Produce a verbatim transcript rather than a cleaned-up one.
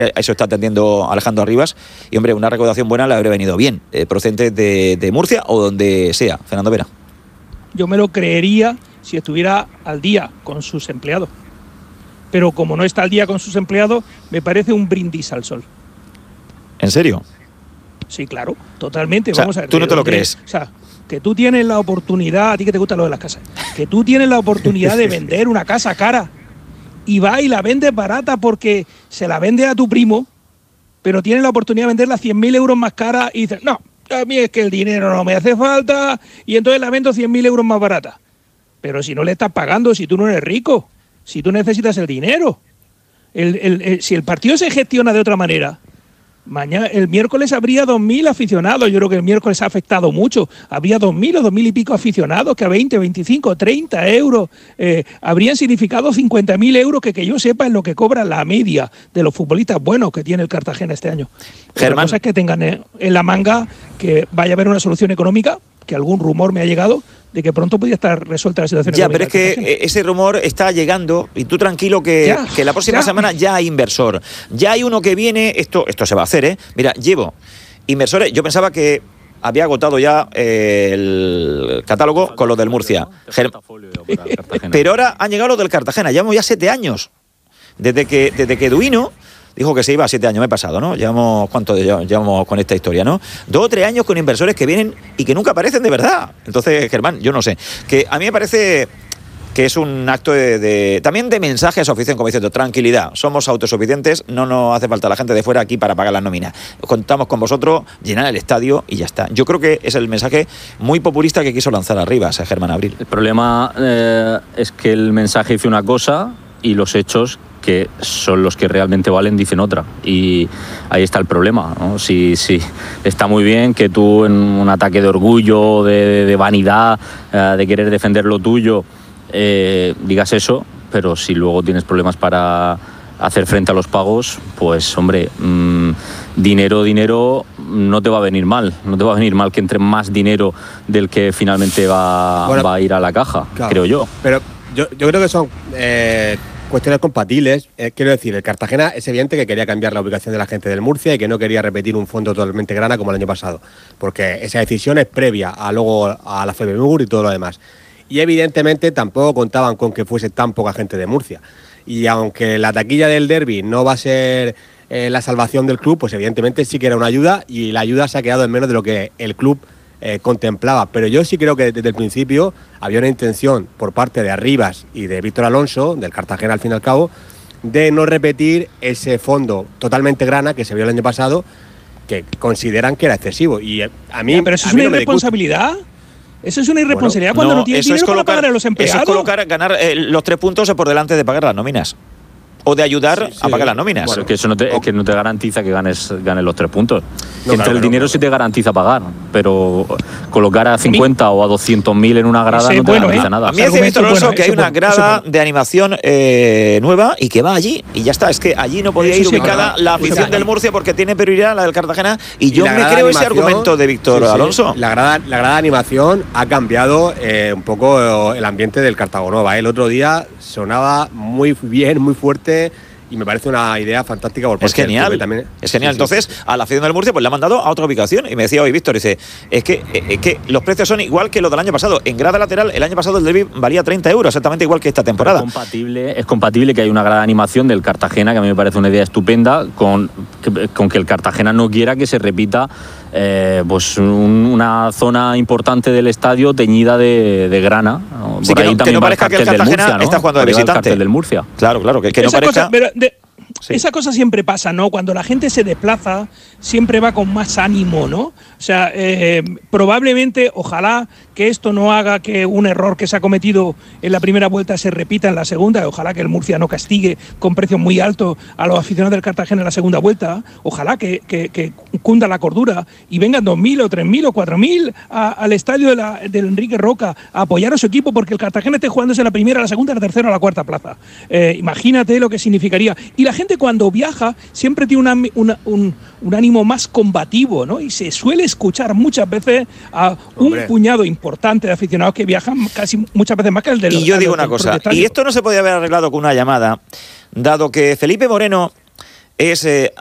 A eso está atendiendo Alejandro Arribas. Y, hombre, una recaudación buena le habría venido bien, eh, procedente de, de Murcia o donde sea. Fernando Vera. Yo me lo creería si estuviera al día con sus empleados. Pero como no está al día con sus empleados, me parece un brindis al sol. ¿En serio? Sí, claro, totalmente. O sea, Vamos a ver, ¿tú no te lo donde, crees? O sea, que tú tienes la oportunidad, a ti que te gusta lo de las casas, que tú tienes la oportunidad de vender una casa cara y va y la vendes barata porque se la vende a tu primo, pero tienes la oportunidad de venderla cien mil euros más cara y dices, no, a mí es que el dinero no me hace falta y entonces la vendo cien mil euros más barata. Pero si no le estás pagando, si tú no eres rico, si tú necesitas el dinero, el, el, el, si el partido se gestiona de otra manera, mañana, el miércoles habría dos mil aficionados. Yo creo que el miércoles ha afectado mucho. Habría dos mil o dos mil y pico aficionados que a veinte, veinticinco, treinta euros eh, habrían significado cincuenta mil euros que que yo sepa es lo que cobra la media de los futbolistas buenos que tiene el Cartagena este año. Germán. Otra cosa es que tengan en la manga que vaya a haber una solución económica, que algún rumor me ha llegado de que pronto podría estar resuelta la situación ya, económica. Pero es que ese rumor está llegando y tú tranquilo que, ya, que la próxima ya. semana ya hay inversor. Ya hay uno que viene, esto, esto se va a hacer, ¿eh? Mira, llevo inversores, yo pensaba que había agotado ya eh, el catálogo con lo del Murcia. Pero ahora han llegado los del Cartagena, llevamos ya siete años. Desde que, desde que Duino dijo que se iba a siete años, me he pasado, ¿no? Llevamos, ¿cuánto llevamos con esta historia, no? Dos o tres años con inversores que vienen y que nunca aparecen de verdad. Entonces, Germán, yo no sé. Que a mí me parece que es un acto de, de también de mensaje a su afición, como diciendo, tranquilidad, somos autosuficientes, no nos hace falta la gente de fuera aquí para pagar las nóminas. Contamos con vosotros, llenar el estadio y ya está. Yo creo que es el mensaje muy populista que quiso lanzar Arribas, a Germán Abril. El problema eh, es que el mensaje dice una cosa y los hechos, que son los que realmente valen, dicen otra, y ahí está el problema, ¿no? Si, si está muy bien que tú en un ataque de orgullo, de, de vanidad, eh, de querer defender lo tuyo, eh, digas eso, pero si luego tienes problemas para hacer frente a los pagos, pues hombre, mmm, dinero, dinero no te va a venir mal, no te va a venir mal que entre más dinero del que finalmente va, bueno, va a ir a la caja, claro, creo yo. Pero yo, yo creo que son eh, cuestiones compatibles. Eh, quiero decir, el Cartagena es evidente que quería cambiar la ubicación de la gente del Murcia y que no quería repetir un fondo totalmente grana como el año pasado, porque esa decisión es previa a luego a la FEBEMUR y todo lo demás. Y evidentemente tampoco contaban con que fuese tan poca gente de Murcia. Y aunque la taquilla del derbi no va a ser eh, la salvación del club, pues evidentemente sí que era una ayuda, y la ayuda se ha quedado en menos de lo que el club eh, contemplaba. Pero yo sí creo que desde el principio había una intención por parte de Arribas y de Víctor Alonso, del Cartagena al fin y al cabo, de no repetir ese fondo totalmente grana que se vio el año pasado, que consideran que era excesivo. Y a mí, ya, pero eso a es mí una no irresponsabilidad. Eso es una irresponsabilidad, bueno, cuando no, no tienes dinero para pagar a los empleados. Eso es colocar, ganar eh, los tres puntos por delante de pagar las nóminas. O de ayudar sí, sí, a pagar las nóminas. Bueno, que eso no te, es que no te garantiza que ganes, ganes los tres puntos. No, Entre claro, el no, dinero no, sí te garantiza pagar, pero colocar a cincuenta o a doscientos mil en una grada ese no te bueno, garantiza ¿eh? nada. A mí me dice Víctor Alonso bueno, que hay una grada bueno. de animación eh, nueva y que va allí y ya está. Es que allí no podía eso ir sí, ubicada no, la afición del Murcia porque tiene prioridad la del Cartagena, y, y yo me creo ese argumento de Víctor sí, sí. Alonso. La grada, la grada de animación ha cambiado eh, un poco el ambiente del Cartagonova. El otro día sonaba muy bien, muy fuerte, y me parece una idea fantástica por parte es genial, del club también. Es genial. Sí, Entonces, sí, sí. a la afición del Murcia pues le han mandado a otra ubicación. Y me decía hoy Víctor, dice, es que, es que los precios son igual que los del año pasado. En grada lateral, el año pasado el derbi valía treinta euros, exactamente igual que esta temporada. Es compatible, es compatible que haya una grada de animación del Cartagena, que a mí me parece una idea estupenda, con, con que el Cartagena no quiera que se repita eh, pues un, una zona importante del estadio teñida de, de grana. ¿no? Sí, Por que, ahí no, que no parezca que el Cartagena Murcia, ¿no? está jugando de Por visitante. El cartel del Murcia. Claro, claro, que, que no Esa parezca... Cosa, pero de, sí. Esa cosa siempre pasa, ¿no? Cuando la gente se desplaza, siempre va con más ánimo, ¿no? O sea, eh, probablemente, ojalá que esto no haga que un error que se ha cometido en la primera vuelta se repita en la segunda. Ojalá que el Murcia no castigue con precios muy altos a los aficionados del Cartagena en la segunda vuelta. Ojalá que, que, que cunda la cordura y vengan dos mil o tres mil o cuatro mil al estadio de la, del Enrique Roca a apoyar a su equipo porque el Cartagena esté jugándose la primera, la segunda, la tercera o la cuarta plaza. Eh, imagínate lo que significaría. Y la gente cuando viaja siempre tiene una, una, un, un ánimo más combativo, ¿no? Y se suele escuchar muchas veces a un Hombre. puñado importante de aficionados que viajan casi muchas veces más que el de los. Y yo digo una cosa, y esto no se podía haber arreglado con una llamada, dado que Felipe Moreno es... Eh,